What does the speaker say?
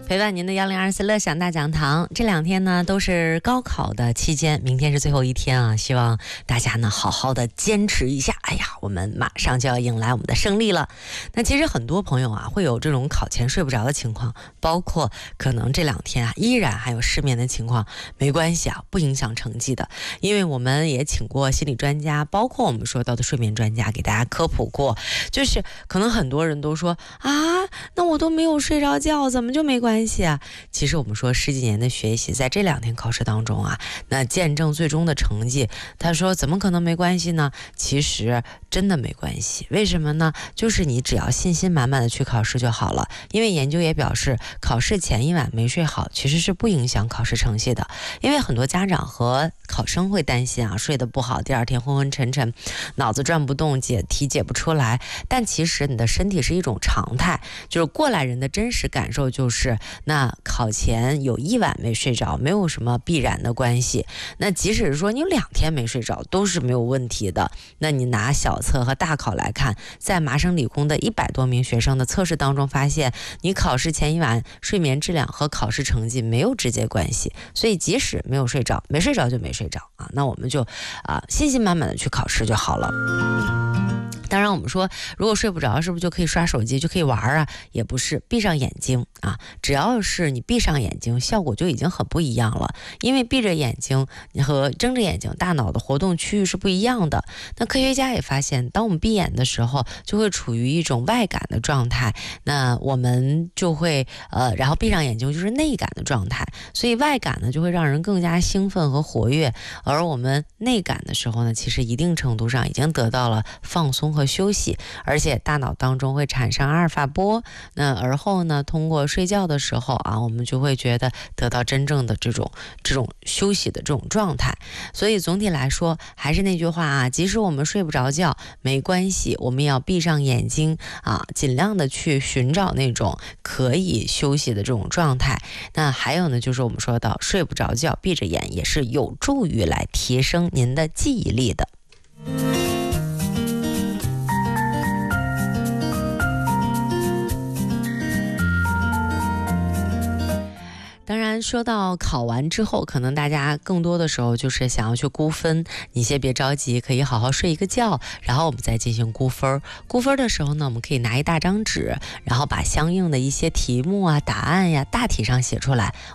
陪伴您的1024乐享大讲堂。这2天呢都是高考的期间，明天是最后一天啊，希望大家呢好好的坚持一下。哎呀，我们马上就要迎来我们的胜利了。那其实很多朋友啊会有这种考前睡不着的情况，包括可能这2天啊依然还有失眠的情况，没关系啊，不影响成绩的。因为我们也请过心理专家，包括我们说到的睡眠专家给大家科普过，就是可能很多人都说啊，那我都没有睡着觉，怎么就没关系啊？其实我们说10几年的学习，在这2天考试当中啊，那见证最终的成绩，他说怎么可能没关系呢？其实真的没关系。为什么呢？就是你只要信心满满的去考试就好了。因为研究也表示，考试前一晚没睡好，其实是不影响考试成绩的。因为很多家长和考生会担心啊，睡得不好，第2天昏昏沉沉，脑子转不动，解题解不出来。但其实你的身体是一种常态，就是过来人的真实感受就是，那考前有1晚没睡着，没有什么必然的关系。那即使是说你有2天没睡着，都是没有问题的。那你拿小测和大考来看，在麻省理工的100多名学生的测试当中发现，你考试前1晚睡眠质量和考试成绩没有直接关系。所以即使没有睡着，没睡着就没睡着啊，那我们就信心满满的去考试就好了。当然我们说如果睡不着是不是就可以刷手机就可以玩啊？也不是，闭上眼睛啊，只要是你闭上眼睛，效果就已经很不一样了。因为闭着眼睛和睁着眼睛，大脑的活动区域是不一样的。那科学家也发现，当我们闭眼的时候，就会处于一种外感的状态，那我们就会然后闭上眼睛就是内感的状态。所以外感呢就会让人更加兴奋和活跃，而我们内感的时候呢，其实一定程度上已经得到了放松和休息，而且大脑当中会产生阿尔法波。那而后呢，通过睡觉的时候啊，我们就会觉得得到真正的这种休息的这种状态。所以总体来说，还是那句话啊，即使我们睡不着觉没关系，我们要闭上眼睛啊，尽量的去寻找那种可以休息的这种状态。那还有呢，就是我们说到睡不着觉，闭着眼也是有助于来提升您的记忆力的。当然说到考完之后，可能大家更多的时候就是想要去估分，你先别着急，可以好好睡一个觉，然后我们再进行估分。估分的时候呢，我们可以拿一大张纸，然后把相应的一些题目啊、答案呀大体上写出来，